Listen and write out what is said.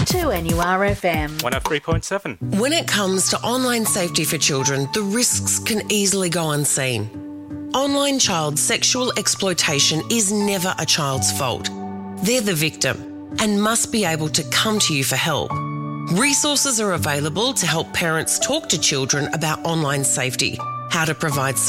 2NURFM 103.7. When it comes to online safety for children, the risks can easily go unseen. Online child sexual exploitation is never a child's fault. They're the victim and must be able to come to you for help. Resources are available to help parents talk to children about online safety, how to provide